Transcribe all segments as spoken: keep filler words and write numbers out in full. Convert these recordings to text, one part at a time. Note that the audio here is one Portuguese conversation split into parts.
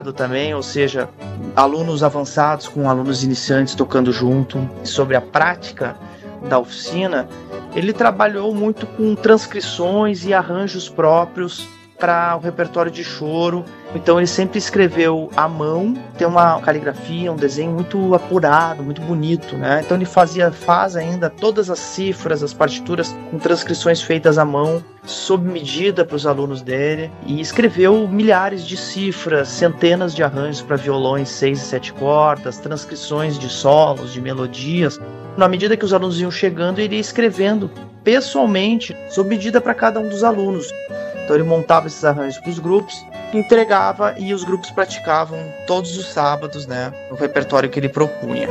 também, ou seja, alunos avançados com alunos iniciantes tocando junto. Sobre a prática da oficina, ele trabalhou muito com transcrições e arranjos próprios para o repertório de choro. Então ele sempre escreveu à mão, tem uma caligrafia, um desenho muito apurado, muito bonito, né? Então ele fazia, faz ainda todas as cifras, as partituras com transcrições feitas à mão, sob medida para os alunos dele, e escreveu milhares de cifras, centenas de arranjos para violões seis e sete cordas, transcrições de solos, de melodias. Na medida que os alunos iam chegando, ele ia escrevendo pessoalmente, sob medida para cada um dos alunos. Então ele montava esses arranjos para os grupos, entregava e os grupos praticavam todos os sábados, né, o repertório que ele propunha.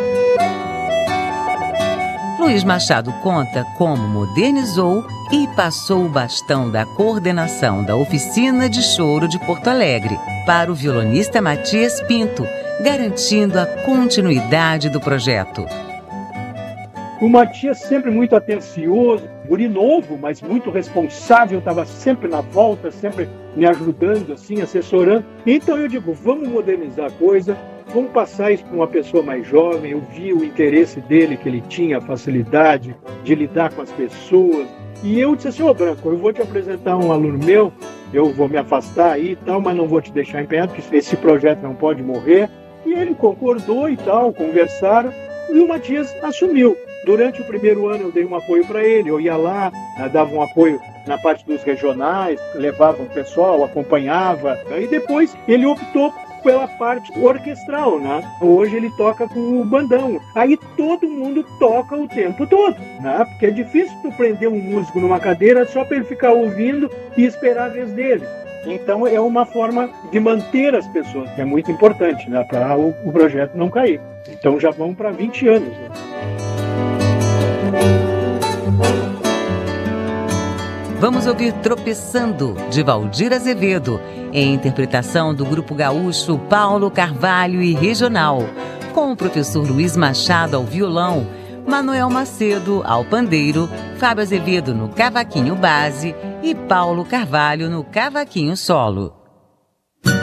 Luiz Machado conta como modernizou e passou o bastão da coordenação da Oficina de Choro de Porto Alegre para o violonista Matias Pinto, garantindo a continuidade do projeto. O Matias sempre muito atencioso, guri novo, mas muito responsável, estava sempre na volta, sempre me ajudando, assim, assessorando. Então eu digo, vamos modernizar a coisa, vamos passar isso para uma pessoa mais jovem. Eu vi o interesse dele, que ele tinha, a facilidade de lidar com as pessoas. E eu disse assim, ô Branco, eu vou te apresentar um aluno meu, eu vou me afastar aí e tal, mas não vou te deixar empenhado, porque esse projeto não pode morrer. E ele concordou e tal, conversaram, e o Matias assumiu. Durante o primeiro ano eu dei um apoio para ele, eu ia lá, dava um apoio na parte dos regionais, levava o pessoal, acompanhava, e depois ele optou pela parte orquestral, né? Hoje ele toca com o bandão. Aí todo mundo toca o tempo todo, né? Porque é difícil tu prender um músico numa cadeira só para ele ficar ouvindo e esperar a vez dele. Então é uma forma de manter as pessoas, que é muito importante, né? Para o, o projeto não cair. Então já vão para vinte anos, né? Vamos ouvir Tropeçando, de Valdir Azevedo, em interpretação do grupo gaúcho Paulo Carvalho e Regional, com o professor Luiz Machado ao violão, Manuel Macedo ao pandeiro, Fábio Azevedo no cavaquinho base e Paulo Carvalho no cavaquinho solo.